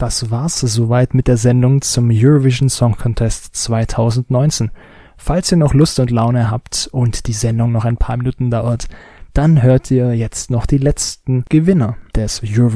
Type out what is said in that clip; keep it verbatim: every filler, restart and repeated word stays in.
das war's soweit mit der Sendung zum Eurovision Song Contest zwanzig neunzehn. Falls ihr noch Lust und Laune habt und die Sendung noch ein paar Minuten dauert, dann hört ihr jetzt noch die letzten Gewinner des Eurovision